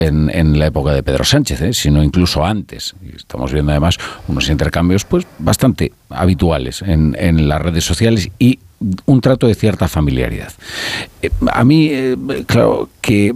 en la época de Pedro Sánchez, sino incluso antes. Y estamos viendo además unos intercambios pues bastante habituales en las redes sociales y un trato de cierta familiaridad. A mí, claro, que